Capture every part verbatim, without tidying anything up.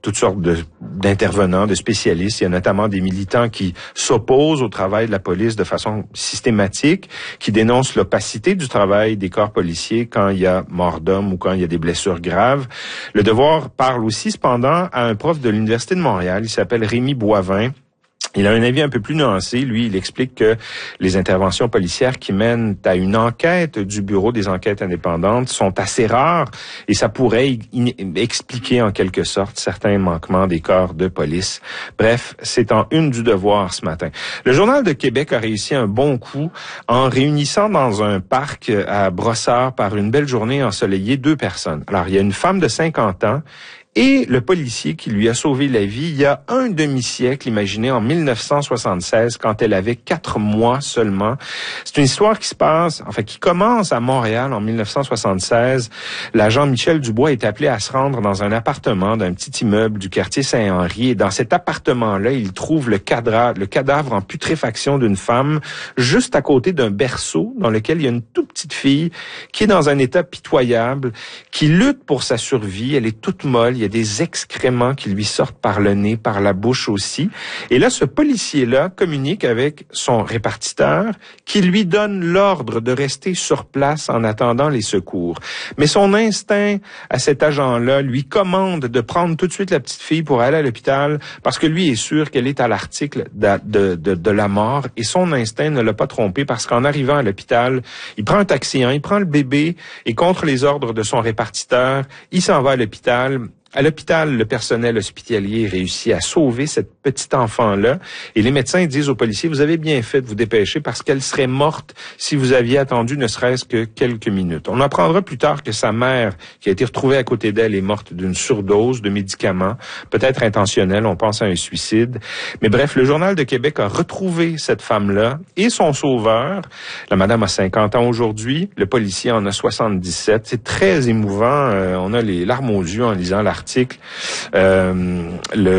toutes sortes de, d'intervenants, de spécialistes. Il y a notamment des militants qui s'opposent au travail de la police de façon systématique, qui dénoncent l'opacité du travail des corps policiers quand il y a mort d'homme ou quand il y a des blessures graves. Le Devoir parle aussi, cependant, à un prof de l'Université de Montréal. Il s'appelle Rémi Boivin. Il a un avis un peu plus nuancé. Lui, il explique que les interventions policières qui mènent à une enquête du Bureau des enquêtes indépendantes sont assez rares et ça pourrait expliquer en quelque sorte certains manquements des corps de police. Bref, c'est en une du Devoir ce matin. Le Journal de Québec a réussi un bon coup en réunissant dans un parc à Brossard par une belle journée ensoleillée deux personnes. Alors, il y a une femme de cinquante ans et le policier qui lui a sauvé la vie il y a un demi-siècle, imaginez, en mille neuf cent soixante-seize, quand elle avait quatre mois seulement. C'est une histoire qui se passe, enfin, qui commence à Montréal en mille neuf cent soixante-seize. L'agent Michel Dubois est appelé à se rendre dans un appartement d'un petit immeuble du quartier Saint-Henri. Et dans cet appartement-là, il trouve le cadavre, le cadavre en putréfaction d'une femme juste à côté d'un berceau dans lequel il y a une toute petite fille qui est dans un état pitoyable, qui lutte pour sa survie. Elle est toute molle. Il y a des excréments qui lui sortent par le nez, par la bouche aussi. Et là, ce policier-là communique avec son répartiteur qui lui donne l'ordre de rester sur place en attendant les secours. Mais son instinct à cet agent-là lui commande de prendre tout de suite la petite fille pour aller à l'hôpital parce que lui est sûr qu'elle est à l'article de, de, de, de la mort et son instinct ne l'a pas trompé parce qu'en arrivant à l'hôpital, il prend un taxi, hein, il prend le bébé et contre les ordres de son répartiteur, il s'en va à l'hôpital. À l'hôpital, le personnel hospitalier réussit à sauver cette petite enfant-là et les médecins disent aux policiers, vous avez bien fait de vous dépêcher parce qu'elle serait morte si vous aviez attendu ne serait-ce que quelques minutes. On apprendra plus tard que sa mère, qui a été retrouvée à côté d'elle, est morte d'une surdose de médicaments, peut-être intentionnelle, on pense à un suicide. Mais bref, le Journal de Québec a retrouvé cette femme-là et son sauveur. La madame a cinquante ans aujourd'hui, le policier en a soixante-dix-sept. C'est très émouvant, euh, on a les larmes aux yeux en lisant l'article. Article, euh,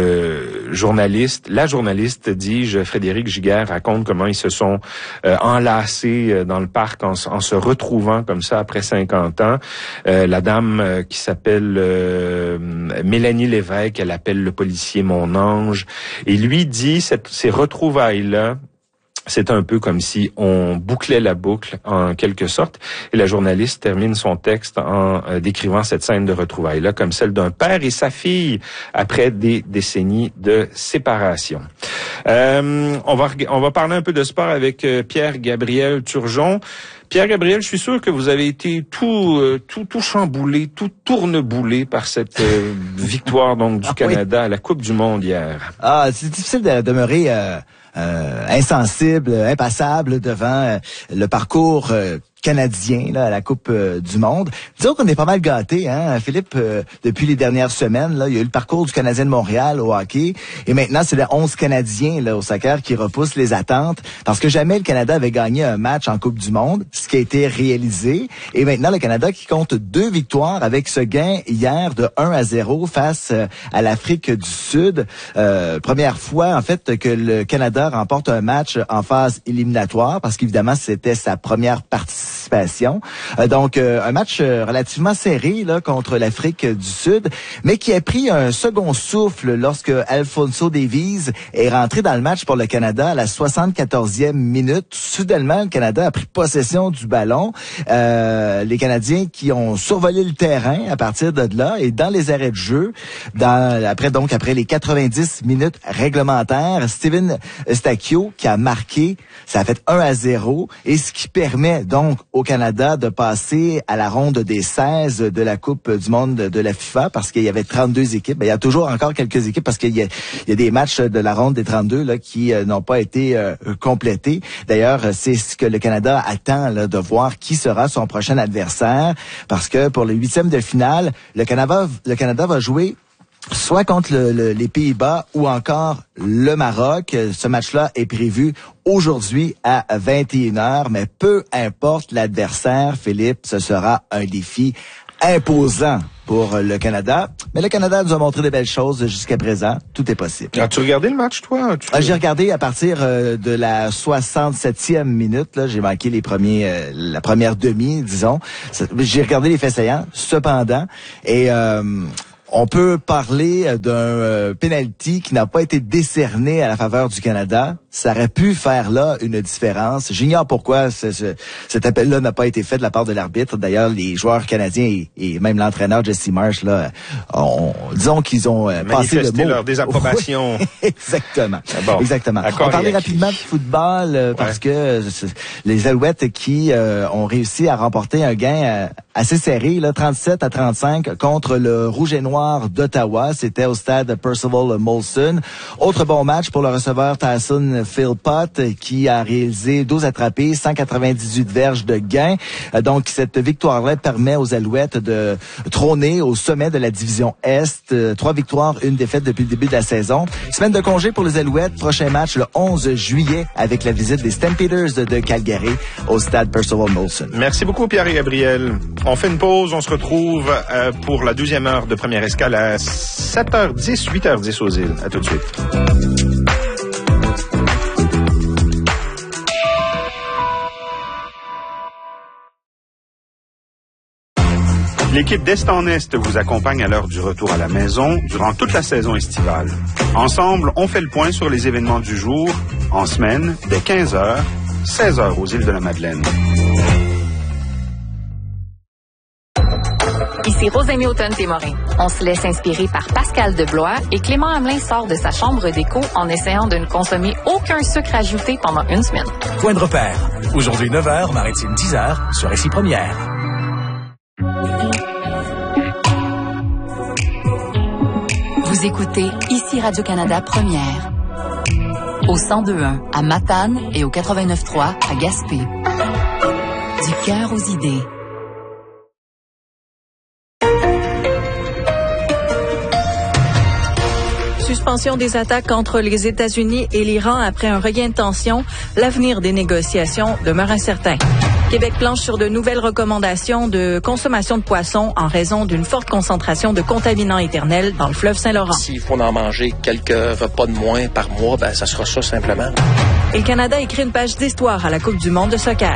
le journaliste, la journaliste, dis-je, Frédéric Giguère, raconte comment ils se sont euh, enlacés dans le parc en, en se retrouvant comme ça après cinquante ans. Euh, la dame euh, qui s'appelle euh, Mélanie Lévesque, elle appelle le policier mon ange, et lui dit cette, ces retrouvailles-là, c'est un peu comme si on bouclait la boucle en quelque sorte. Et la journaliste termine son texte en euh, décrivant cette scène de retrouvailles-là comme celle d'un père et sa fille après des décennies de séparation. Euh, on va on va parler un peu de sport avec euh, Pierre-Gabriel Turgeon. Pierre-Gabriel, je suis sûr que vous avez été tout euh, tout tout chamboulé, tout tourneboulé par cette euh, victoire donc du ah, Canada oui. à la Coupe du Monde hier. Ah, c'est difficile de demeurer euh, euh, insensible, impassable devant euh, le parcours euh, canadien là, à la Coupe euh, du Monde. Disons qu'on est pas mal gâtés, hein, Philippe, euh, depuis les dernières semaines. Là, il y a eu le parcours du Canadien de Montréal au hockey, et maintenant c'est les onze Canadiens là, au soccer qui repoussent les attentes, parce que jamais le Canada avait gagné un match en Coupe du Monde, ce qui a été réalisé. Et maintenant, le Canada qui compte deux victoires avec ce gain hier de un à zéro face euh, à l'Afrique du Sud. Euh, première fois, en fait, que le Canada remporte un match en phase éliminatoire, parce qu'évidemment, c'était sa première participation. Euh, donc, euh, un match euh, relativement serré là contre l'Afrique du Sud, mais qui a pris un second souffle lorsque Alphonso Davies est rentré dans le match pour le Canada à la soixante-quatorzième minute. Soudainement, le Canada a pris possession du ballon. Euh, les Canadiens qui ont survolé le terrain à partir de là, et dans les arrêts de jeu, dans, après donc après les quatre-vingt-dix minutes réglementaires, Steven Stachio qui a marqué, ça a fait un à zéro, et ce qui permet donc au Canada de passer à la ronde des seize de la Coupe du Monde de la FIFA, parce qu'il y avait trente-deux équipes. Ben, il y a toujours encore quelques équipes parce qu'il y a, il y a des matchs de la ronde des trente-deux là qui euh, n'ont pas été euh, complétés. D'ailleurs, c'est ce que le Canada attend là, de voir qui sera son prochain adversaire, parce que pour le huitième de finale, le Canada, le Canada va jouer soit contre le, le, les Pays-Bas ou encore le Maroc. Ce match-là est prévu aujourd'hui à vingt et une heures, mais peu importe l'adversaire, Philippe, ce sera un défi imposant pour le Canada. Mais le Canada nous a montré de belles choses jusqu'à présent. Tout est possible. As-tu regardé le match, toi? Tu... Ah, j'ai regardé à partir euh, de la soixante-septième minute. Là, j'ai manqué les premiers, euh, la première demi, disons. J'ai regardé les faits saillants, cependant. Et... Euh, on peut parler d'un euh, penalty qui n'a pas été décerné à la faveur du Canada. Ça aurait pu faire là une différence. J'ignore pourquoi ce, ce, cet appel-là n'a pas été fait de la part de l'arbitre. D'ailleurs, les joueurs canadiens et, et même l'entraîneur Jesse Marsh, là, on, disons qu'ils ont euh, passé le mot. leur désapprobation. Oui, exactement. Bon, exactement. On va parler rapidement de football euh, parce ouais. que les Alouettes qui euh, ont réussi à remporter un gain euh, assez serré, là, trente-sept à trente-cinq contre le Rouge et Noir d'Ottawa. C'était au stade Percival Molson. Autre bon match pour le receveur Tyson Philpott qui a réalisé douze attrapés, cent quatre-vingt-dix-huit verges de gain. Donc, cette victoire-là permet aux Alouettes de trôner au sommet de la division Est. Trois victoires, une défaite depuis le début de la saison. Semaine de congé pour les Alouettes. Prochain match le onze juillet avec la visite des Stampeders de Calgary au stade Percival Molson. Merci beaucoup, Pierre et Gabriel. On fait une pause. On se retrouve euh, pour la deuxième heure de première escale à sept heures dix, huit heures dix aux îles. À tout de suite. L'équipe d'Est en Est vous accompagne à l'heure du retour à la maison durant toute la saison estivale. Ensemble, on fait le point sur les événements du jour, en semaine, dès quinze heures, seize heures aux îles de la Madeleine. Ici Rosémie Automne-Témorin. On se laisse inspirer par Pascal Deblois et Clément Hamelin sort de sa chambre d'écho en essayant de ne consommer aucun sucre ajouté pendant une semaine. Point de repère. Aujourd'hui neuf heures, Maritime dix heures, sur Récit Première. Vous écoutez ici Radio-Canada Première. Au cent deux point un à Matane et au quatre-vingt-neuf point trois à Gaspé. Du cœur aux idées. Suspension des attaques entre les États-Unis et l'Iran après un regain de tension, l'avenir des négociations demeure incertain. Québec planche sur de nouvelles recommandations de consommation de poissons en raison d'une forte concentration de contaminants éternels dans le fleuve Saint-Laurent. S'il faut en manger quelques repas de moins par mois, ben ça sera ça simplement. Et le Canada écrit une page d'histoire à la Coupe du monde de soccer.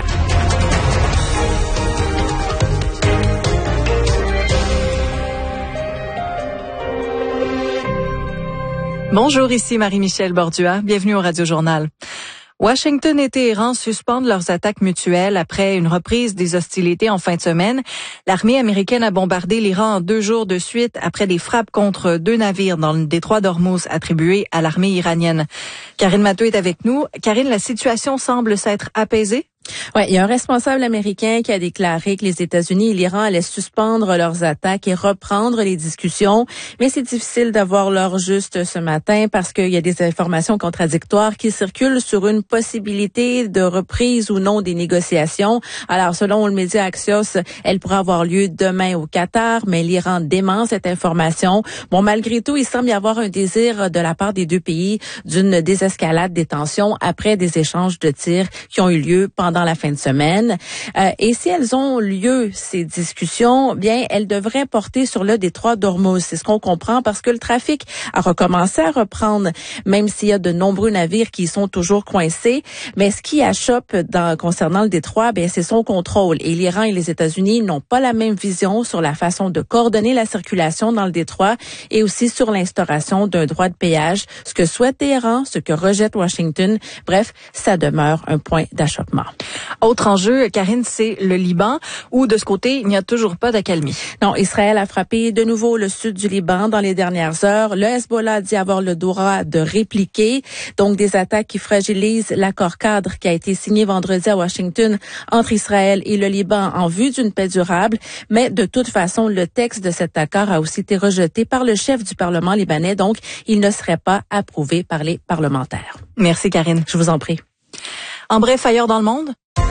Bonjour, ici Marie-Michel Bordua. Bienvenue au Radio-Journal. Washington et Téhéran suspendent leurs attaques mutuelles après une reprise des hostilités en fin de semaine. L'armée américaine a bombardé l'Iran en deux jours de suite après des frappes contre deux navires dans le détroit d'Ormuz attribués à l'armée iranienne. Karine Mathieu est avec nous. Karine, la situation semble s'être apaisée? Oui, il y a un responsable américain qui a déclaré que les États-Unis et l'Iran allaient suspendre leurs attaques et reprendre les discussions. Mais c'est difficile d'avoir l'heure juste ce matin parce qu'il y a des informations contradictoires qui circulent sur une possibilité de reprise ou non des négociations. Alors, selon le média Axios, elle pourra avoir lieu demain au Qatar, mais l'Iran dément cette information. Bon, malgré tout, il semble y avoir un désir de la part des deux pays d'une désescalade des tensions après des échanges de tirs qui ont eu lieu pendant dans la fin de semaine. Euh, et si elles ont lieu, ces discussions, bien, elles devraient porter sur le détroit d'Ormuz. C'est ce qu'on comprend parce que le trafic a recommencé à reprendre, même s'il y a de nombreux navires qui sont toujours coincés. Mais ce qui achoppe dans, concernant le détroit, bien, c'est son contrôle. Et l'Iran et les États-Unis n'ont pas la même vision sur la façon de coordonner la circulation dans le détroit et aussi sur l'instauration d'un droit de péage, ce que souhaite Téhéran, ce que rejette Washington. Bref, ça demeure un point d'achoppement. Autre enjeu, Karine, c'est le Liban, où de ce côté, il n'y a toujours pas d'accalmie. Non, Israël a frappé de nouveau le sud du Liban dans les dernières heures. Le Hezbollah dit avoir le droit de répliquer. Donc, des attaques qui fragilisent l'accord cadre qui a été signé vendredi à Washington entre Israël et le Liban en vue d'une paix durable. Mais de toute façon, le texte de cet accord a aussi été rejeté par le chef du Parlement libanais. Donc, il ne serait pas approuvé par les parlementaires. Merci, Karine. Je vous en prie. En bref, ailleurs dans le monde?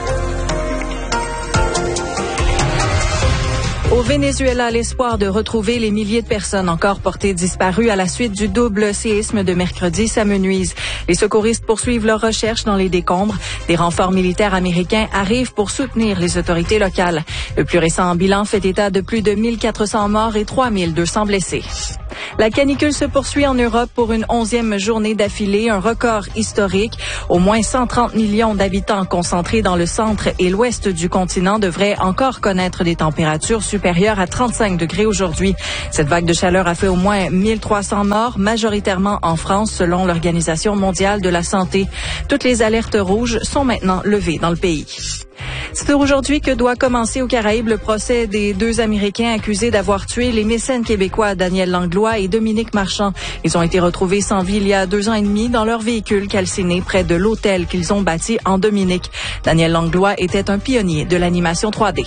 Au Venezuela, l'espoir de retrouver les milliers de personnes encore portées disparues à la suite du double séisme de mercredi s'amenuise. Les secouristes poursuivent leurs recherches dans les décombres. Des renforts militaires américains arrivent pour soutenir les autorités locales. Le plus récent bilan fait état de plus de mille quatre cents morts et trois mille deux cents blessés. La canicule se poursuit en Europe pour une onzième journée d'affilée, un record historique. Au moins cent trente millions d'habitants concentrés dans le centre et l'ouest du continent devraient encore connaître des températures supérieures à trente-cinq degrés aujourd'hui. Cette vague de chaleur a fait au moins mille trois cents morts, majoritairement en France, selon l'Organisation mondiale de la santé. Toutes les alertes rouges sont maintenant levées dans le pays. C'est aujourd'hui que doit commencer aux Caraïbes le procès des deux Américains accusés d'avoir tué les mécènes québécois Daniel Langlois et Dominique Marchand. Ils ont été retrouvés sans vie il y a deux ans et demi dans leur véhicule calciné près de l'hôtel qu'ils ont bâti en Dominique. Daniel Langlois était un pionnier de l'animation trois D.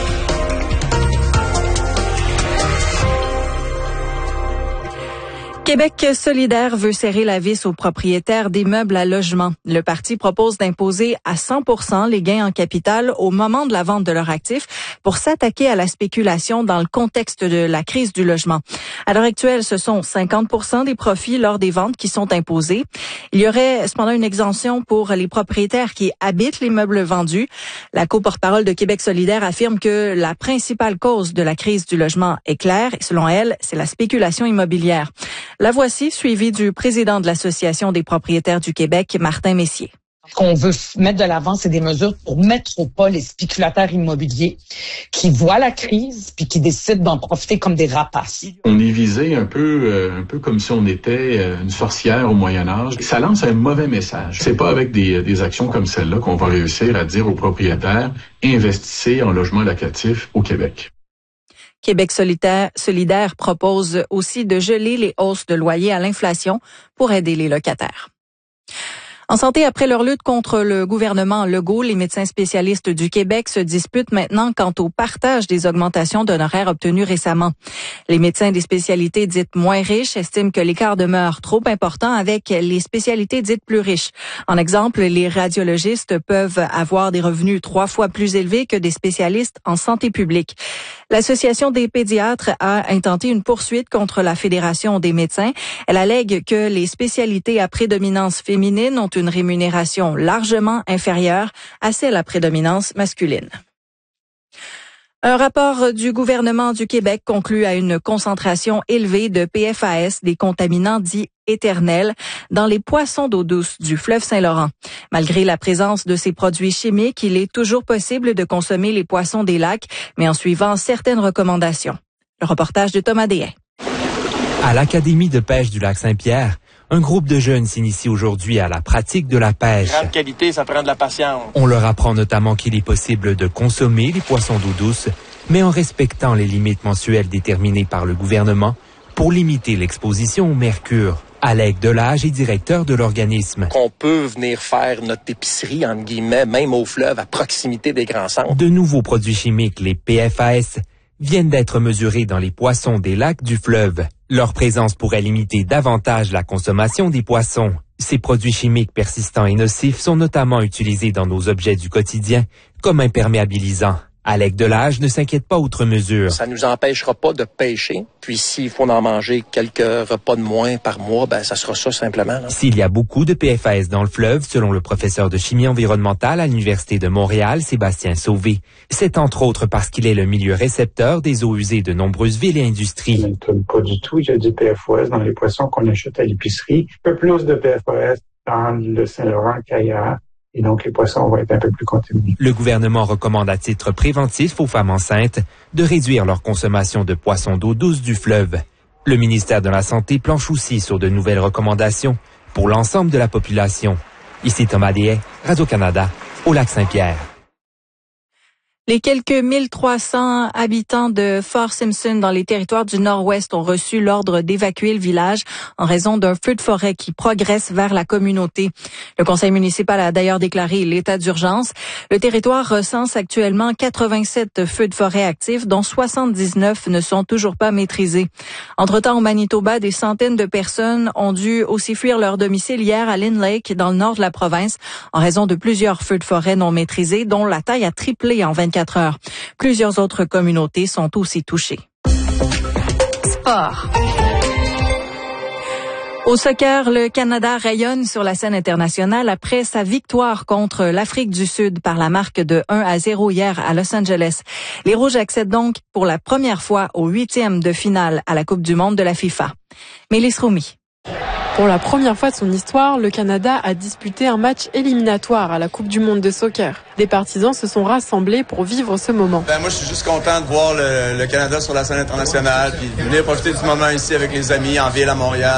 Québec solidaire veut serrer la vis aux propriétaires d'immeubles à logement. Le parti propose d'imposer à cent pour cent les gains en capital au moment de la vente de leurs actifs pour s'attaquer à la spéculation dans le contexte de la crise du logement. À l'heure actuelle, ce sont cinquante pour cent des profits lors des ventes qui sont imposés. Il y aurait cependant une exemption pour les propriétaires qui habitent les meubles vendus. La co-porte-parole de Québec solidaire affirme que la principale cause de la crise du logement est claire et selon elle, c'est la spéculation immobilière. La voici, suivie du président de l'Association des propriétaires du Québec, Martin Messier. Ce qu'on veut mettre de l'avant, c'est des mesures pour mettre au pas les spéculateurs immobiliers qui voient la crise puis qui décident d'en profiter comme des rapaces. On est visé un peu, euh, un peu comme si on était euh, une sorcière au Moyen Âge. Ça lance un mauvais message. C'est pas avec des, des actions comme celle-là qu'on va réussir à dire aux propriétaires investissez en logement locatif au Québec. Québec solidaire, solidaire propose aussi de geler les hausses de loyers à l'inflation pour aider les locataires. En santé, après leur lutte contre le gouvernement Legault, les médecins spécialistes du Québec se disputent maintenant quant au partage des augmentations d'honoraires obtenues récemment. Les médecins des spécialités dites moins riches estiment que l'écart demeure trop important avec les spécialités dites plus riches. En exemple, les radiologistes peuvent avoir des revenus trois fois plus élevés que des spécialistes en santé publique. L'Association des pédiatres a intenté une poursuite contre la Fédération des médecins. Elle allègue que les spécialités à prédominance féminine ont une rémunération largement inférieure à celle à prédominance masculine. Un rapport du gouvernement du Québec conclut à une concentration élevée de P F A S, des contaminants dits éternels, dans les poissons d'eau douce du fleuve Saint-Laurent. Malgré la présence de ces produits chimiques, il est toujours possible de consommer les poissons des lacs, mais en suivant certaines recommandations. Le reportage de Thomas Déhay. À l'Académie de pêche du lac Saint-Pierre, un groupe de jeunes s'initie aujourd'hui à la pratique de la pêche. Grande qualité, ça prend de la patience. On leur apprend notamment qu'il est possible de consommer les poissons d'eau douce, mais en respectant les limites mensuelles déterminées par le gouvernement pour limiter l'exposition au mercure. Alec Delage est directeur de l'organisme. Qu'on peut venir faire notre épicerie, entre guillemets, même au fleuve, à proximité des grands centres. De nouveaux produits chimiques, les P F A S, viennent d'être mesurés dans les poissons des lacs du fleuve. Leur présence pourrait limiter davantage la consommation des poissons. Ces produits chimiques persistants et nocifs sont notamment utilisés dans nos objets du quotidien comme imperméabilisants. Alec Delage ne s'inquiète pas outre mesure. Ça nous empêchera pas de pêcher. Puis s'il faut en manger quelques repas de moins par mois, ben ça sera ça simplement. Là. S'il y a beaucoup de P F A S dans le fleuve, selon le professeur de chimie environnementale à l'Université de Montréal, Sébastien Sauvé, c'est entre autres parce qu'il est le milieu récepteur des eaux usées de nombreuses villes et industries. Ça n'étonne pas du tout. Il y a du P F A S dans les poissons qu'on achète à l'épicerie. Un peu plus de P F A S dans le Saint-Laurent qu'ailleurs. Et donc, les poissons vont être un peu plus contaminés. Le gouvernement recommande à titre préventif aux femmes enceintes de réduire leur consommation de poissons d'eau douce du fleuve. Le ministère de la Santé planche aussi sur de nouvelles recommandations pour l'ensemble de la population. Ici Thomas Déhay, Radio-Canada, au lac Saint-Pierre. Les quelques mille trois cents habitants de Fort Simpson dans les territoires du Nord-Ouest ont reçu l'ordre d'évacuer le village en raison d'un feu de forêt qui progresse vers la communauté. Le conseil municipal a d'ailleurs déclaré l'état d'urgence. Le territoire recense actuellement quatre-vingt-sept feux de forêt actifs, dont soixante-dix-neuf ne sont toujours pas maîtrisés. Entre-temps, au Manitoba, des centaines de personnes ont dû aussi fuir leur domicile hier à Lynn Lake, dans le nord de la province, en raison de plusieurs feux de forêt non maîtrisés, dont la taille a triplé en vingt-quatre heures. Plusieurs autres communautés sont aussi touchées. Sport. Au soccer, le Canada rayonne sur la scène internationale après sa victoire contre l'Afrique du Sud par la marque de un à zéro hier à Los Angeles. Les Rouges accèdent donc pour la première fois au huitième de finale à la Coupe du monde de la FIFA. Mélisse Roumi. Pour la première fois de son histoire, le Canada a disputé un match éliminatoire à la Coupe du monde de soccer. Des partisans se sont rassemblés pour vivre ce moment. Ben moi, je suis juste content de voir le, le Canada sur la scène internationale, puis venir profiter du moment ici avec les amis en ville à Montréal.